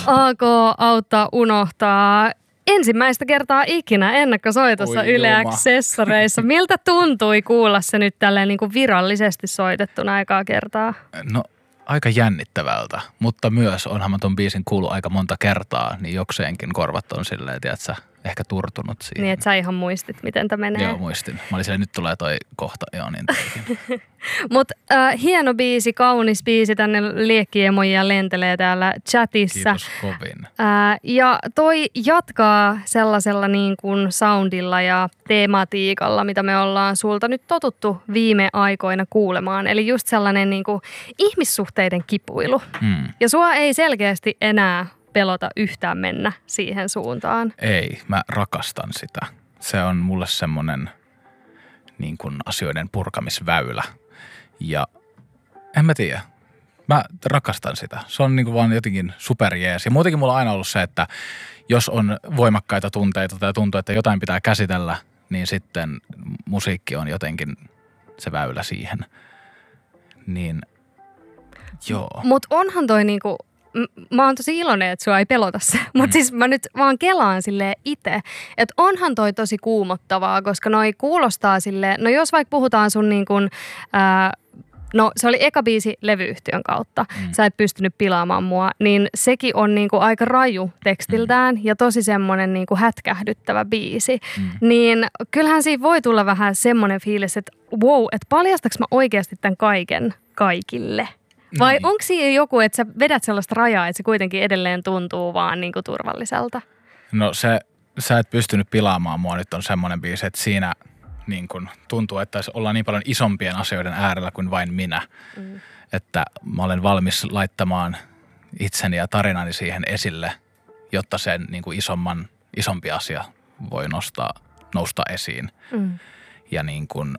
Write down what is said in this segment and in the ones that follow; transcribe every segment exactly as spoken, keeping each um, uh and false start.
A K auttaa unohtaa ensimmäistä kertaa ikinä ennakkosoitossa Yle X-sessoreissa. Miltä tuntui kuulla se nyt tälleen niin kuin virallisesti soitettuna aikaa kertaa? No aika jännittävältä, mutta myös onhan mä ton biisin kuullut aika monta kertaa, niin jokseenkin korvat on silleen, tiedätkö, ehkä turtunut siihen. Niin, että sä ihan muistit, miten tämä menee. Joo, muistin. Mä olin silleen, nyt tulee toi kohta, joo niin teikin. Mutta äh, hieno biisi, kaunis biisi, tänne liekkiemoja lentelee täällä chatissa. Kiitos kovin. Äh, ja toi jatkaa sellaisella niin kuin soundilla ja tematiikalla, mitä me ollaan sulta nyt totuttu viime aikoina kuulemaan. Eli just sellainen niin kuin ihmissuhteiden kipuilu. Mm. Ja sua ei selkeästi enää pelota yhtään mennä siihen suuntaan. Ei, mä rakastan sitä. Se on mulle semmoinen niin kuin asioiden purkamisväylä. Ja en mä tiedä. Mä rakastan sitä. Se on niin kuin vaan jotenkin superjees. Ja muutenkin mulla on aina ollut se, että jos on voimakkaita tunteita tai tuntuu, että jotain pitää käsitellä, niin sitten musiikki on jotenkin se väylä siihen. Niin joo. Mut onhan toi niinku... Mä oon tosi iloinen, että sua ei pelota se, mutta mm. siis mä nyt vaan kelaan silleen itse, että onhan toi tosi kuumottavaa, koska noi kuulostaa silleen, no jos vaikka puhutaan sun niin kuin, ää, no se oli eka biisi levyyhtiön kautta, mm. sä et pystynyt pilaamaan mua, niin sekin on niin kuin aika raju tekstiltään mm. ja tosi semmoinen niin kuin hätkähdyttävä biisi, mm. niin kyllähän siinä voi tulla vähän semmoinen fiilis, että wow, että paljastaks mä oikeasti tämän kaiken kaikille? Vai niin. Onko siinä joku, että sä vedät sellaista rajaa, että se kuitenkin edelleen tuntuu vaan niin kuin turvalliselta? No se, sä et pystynyt pilaamaan mua, nyt on semmoinen biisi, että siinä niin kuin tuntuu, että ollaan niin paljon isompien asioiden äärellä kuin vain minä. Mm. Että mä olen valmis laittamaan itseni ja tarinani siihen esille, jotta sen niin kuin isomman, isompi asia voi nostaa, nousta esiin. Mm. Ja niin kuin,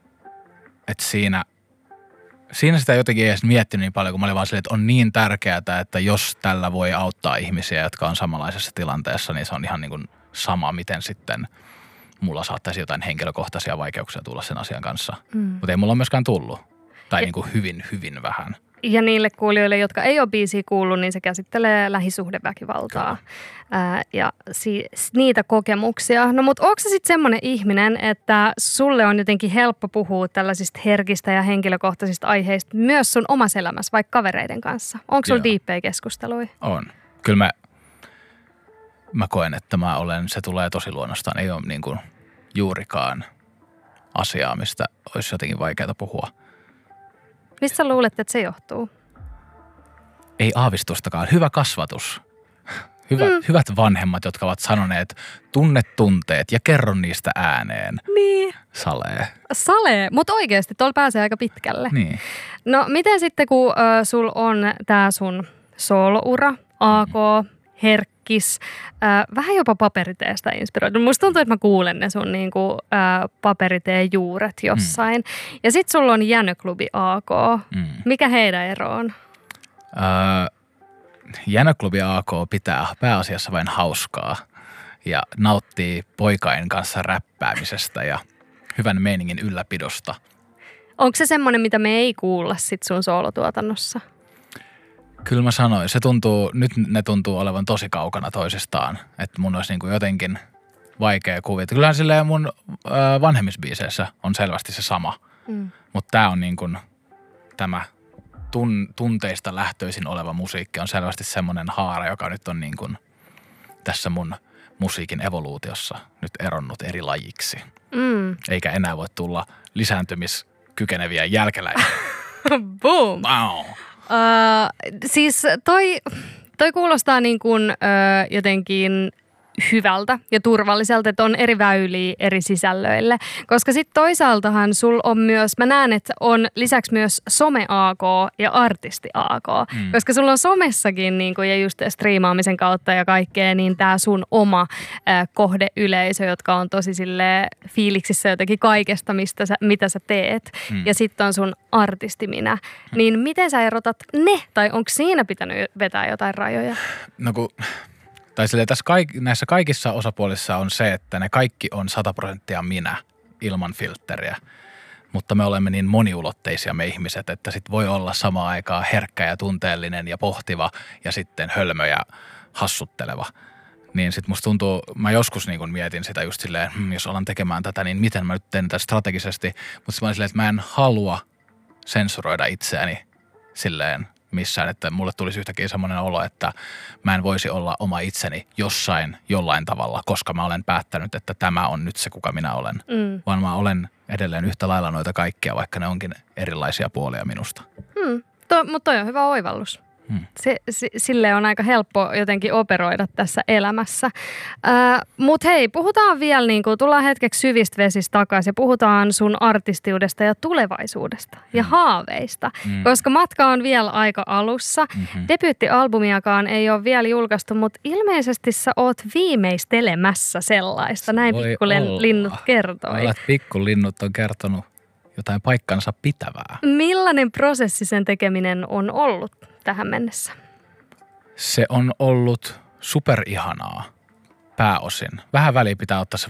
että siinä... Siinä sitä jotenkin ei edes miettinyt niin paljon, kun mä olin vaan silleen, että on niin tärkeää, että jos tällä voi auttaa ihmisiä, jotka on samanlaisessa tilanteessa, niin se on ihan niin kuin sama, miten sitten mulla saattaisi jotain henkilökohtaisia vaikeuksia tulla sen asian kanssa. Mm. Mutta ei mulla ole myöskään tullut. Tai ja, niin kuin hyvin, hyvin vähän. Ja niille kuulijoille, jotka ei ole biisiä kuullut, niin se käsittelee lähisuhdeväkivaltaa ää, ja si- niitä kokemuksia. No mutta onko se sitten semmoinen ihminen, että sulle on jotenkin helppo puhua tällaisista herkistä ja henkilökohtaisista aiheista myös sun omassa elämässä, vaikka kavereiden kanssa? Onko sulla diippejä keskusteluja? On. Kyllä mä, mä koen, että mä olen, se tulee tosi luonnostaan. Ei ole niin kuin juurikaan asiaa, mistä olisi jotenkin vaikeaa puhua. Mistä sä luulet, että se johtuu? Ei aavistustakaan. Hyvä kasvatus. Hyvä, mm. Hyvät vanhemmat, jotka ovat sanoneet, tunne tunteet ja kerro niistä ääneen. Niin. Salee. Salee, mutta oikeasti tuolla pääsee aika pitkälle. Niin. No miten sitten, kun äh, sul on tää sun sooloura, A K, mm. herkkis, äh, vähän jopa paperiteestä inspiroitu. Musta tuntuu, että mä kuulen ne sun niinku, äh, paperiteen juuret jossain. Mm. Ja sit sulla on Jänöklubi A K. Mm. Mikä heidän ero on? Öö, Jänöklubi A K pitää pääasiassa vain hauskaa ja nauttii poikain kanssa räppäämisestä ja hyvän meiningin ylläpidosta. Onko se semmoinen, mitä me ei kuulla sit sun soolotuotannossa? Kyllä mä sanoin. Se tuntuu, nyt ne tuntuu olevan tosi kaukana toisistaan, että mun olisi niin kuin jotenkin vaikea kuvitella. Kyllähän silleen mun äh, vanhemmissa biiseissä on selvästi se sama, mm. mutta tää on niin kuin tämä tun, tunteista lähtöisin oleva musiikki on selvästi semmoinen haara, joka nyt on niin kuin tässä mun musiikin evoluutiossa nyt eronnut eri lajiksi. Mm. Eikä enää voi tulla lisääntymiskykeneviä jälkeläisiä. Boom! Wow. Uh, siis toi, toi kuulostaa niin kuin uh, jotenkin hyvältä ja turvalliselta, että on eri väyliä eri sisällöille. Koska sitten toisaaltahan sul on myös, mä näen, että on lisäksi myös some-A K ja artisti-A K. Mm. Koska sulla on somessakin niin kuin, ja just striimaamisen kautta ja kaikkea, niin tää sun oma äh, kohdeyleisö, jotka on tosi silleen fiiliksissä jotenkin kaikesta, mistä sä, mitä sä teet. Mm. Ja sitten on sun artistiminä. Mm. Niin miten sä erotat ne? Tai onko siinä pitänyt vetää jotain rajoja? No kun... Tai silleen, tässä kaik, näissä kaikissa osapuolissa on se, että ne kaikki on sata prosenttia minä ilman filtteriä. mutta me olemme niin moniulotteisia me ihmiset, että sit voi olla samaan aikaan herkkä ja tunteellinen ja pohtiva ja sitten hölmö ja hassutteleva. Niin sit musta tuntuu, mä joskus niin kun mietin sitä just silleen, hm, jos alan tekemään tätä, niin miten mä nyt teen tätä strategisesti. Mutta mä olin silleen, että mä en halua sensuroida itseäni silleen missään, että mulle tulisi yhtäkkiä semmoinen olo, että mä en voisi olla oma itseni jossain jollain tavalla, koska mä olen päättänyt, että tämä on nyt se, kuka minä olen. Mm. Vaan mä olen edelleen yhtä lailla noita kaikkia, vaikka ne onkin erilaisia puolia minusta. Mm. To, mutta toi on hyvä oivallus. Hmm. Se, se, sille on aika helppo jotenkin operoida tässä elämässä. Äh, Mutta hei, puhutaan vielä, niin kuin, tullaan hetkeksi syvistä vesistä takaisin ja puhutaan sun artistiudesta ja tulevaisuudesta hmm. ja haaveista, hmm. koska matka on vielä aika alussa. Hmm. Debyyttialbumiakaan ei ole vielä julkaistu, mutta ilmeisesti sä oot viimeistelemässä sellaista, näin pikkulinnut kertoi. Olet pikkulinnut on kertonut jotain paikkansa pitävää. Millainen prosessi sen tekeminen on ollut tähän mennessä? Se on ollut superihanaa pääosin. Vähän väliä pitää ottaa se